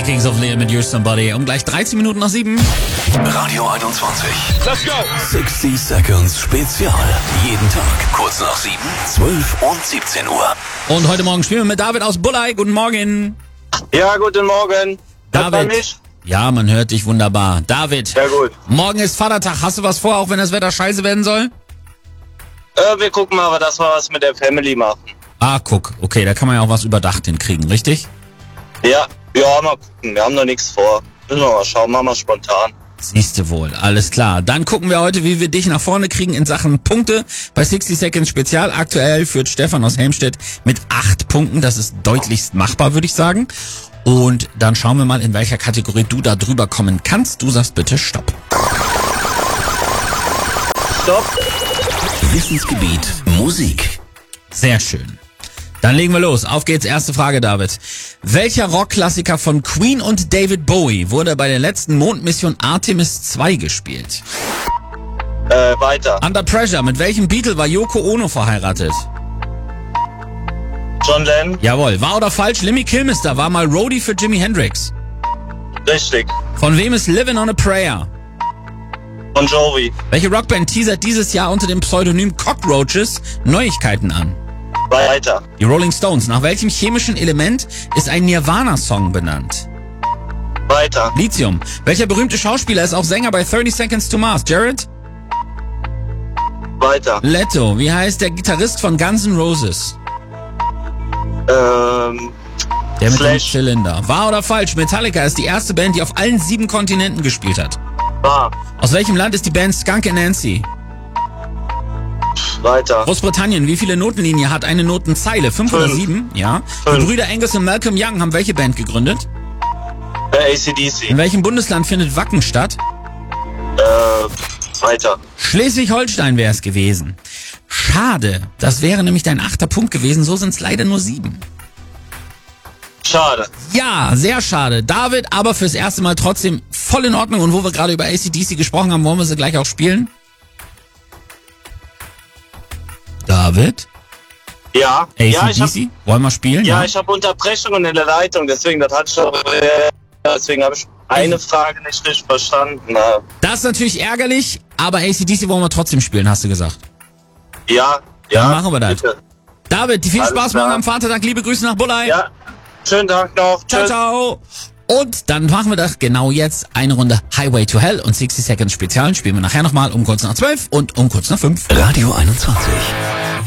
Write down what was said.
Kings of Leon mit You're Somebody. Um gleich 13 Minuten nach 7. Radio 21. Let's go! 60 Seconds Spezial. Jeden Tag kurz nach 7, 12 und 17 Uhr. Und heute Morgen spielen wir mit David aus Bullei. Guten Morgen. Ja, guten Morgen. Hört man David. mich? Ja, man hört dich wunderbar. David. Ja, gut. Morgen ist Vatertag. Hast du was vor, auch wenn das Wetter scheiße werden soll? Wir gucken mal, dass wir was mit der Family machen. Ah, guck. Okay, da kann man ja auch was überdacht hinkriegen, richtig? Ja, mal gucken. Wir haben noch nichts vor. Müssen wir mal schauen. Machen wir spontan. Siehste wohl, alles klar. Dann gucken wir heute, wie wir dich nach vorne kriegen in Sachen Punkte. Bei 60 Seconds Spezial aktuell führt Stefan aus Helmstedt mit 8 Punkten. Das ist deutlichst machbar, würde ich sagen. Und dann schauen wir mal, in welcher Kategorie du da drüber kommen kannst. Du sagst bitte Stopp. Stopp. Wissensgebiet Musik. Sehr schön. Dann legen wir los. Auf geht's. Erste Frage, David. Welcher Rockklassiker von Queen und David Bowie wurde bei der letzten Mondmission Artemis 2 gespielt? Weiter. Under Pressure. Mit welchem Beatle war Yoko Ono verheiratet? John Lennon. Jawohl. Wahr oder falsch? Lemmy Kilmister war mal Roadie für Jimi Hendrix. Richtig. Von wem ist Livin' on a Prayer? Bon Jovi. Welche Rockband teasert dieses Jahr unter dem Pseudonym Cockroaches Neuigkeiten an? Weiter. Die Rolling Stones. Nach welchem chemischen Element ist ein Nirvana-Song benannt? Weiter. Lithium. Welcher berühmte Schauspieler ist auch Sänger bei 30 Seconds to Mars? Jared? Weiter. Leto. Wie heißt der Gitarrist von Guns N' Roses? Der mit dem Slash. Zylinder. Wahr oder falsch? Metallica ist die erste Band, die auf allen 7 Kontinenten gespielt hat. Wahr. Aus welchem Land ist die Band Skunk Anansie? Weiter. Großbritannien. Wie viele Notenlinie hat eine Notenzeile? 5 oder 7? Ja. Die 5. Brüder Angus und Malcolm Young haben welche Band gegründet? AC/DC. In welchem Bundesland findet Wacken statt? Weiter. Schleswig-Holstein wäre es gewesen. Schade. Das wäre nämlich dein 8. Punkt gewesen. So sind es leider nur 7. Schade. Ja, sehr schade. David, aber fürs erste Mal trotzdem voll in Ordnung. Und wo wir gerade über AC/DC gesprochen haben, wollen wir sie gleich auch spielen? David? Ja. AC/DC? Wollen wir spielen? Ja, ich habe Unterbrechungen in der Leitung, deswegen deswegen habe ich eine Frage nicht richtig verstanden. Das ist natürlich ärgerlich, aber AC/DC wollen wir trotzdem spielen, hast du gesagt. Ja. Dann machen wir das. Bitte. David, viel Alles Spaß klar. morgen am Vatertag. Liebe Grüße nach Bullei. Ja. Schönen Tag noch. Ciao, Tschüss. ciao. Und dann machen wir das genau jetzt. Eine Runde Highway to Hell und 60 Seconds Spezial spielen wir nachher nochmal um kurz nach 12 und um kurz nach 5. Radio 21.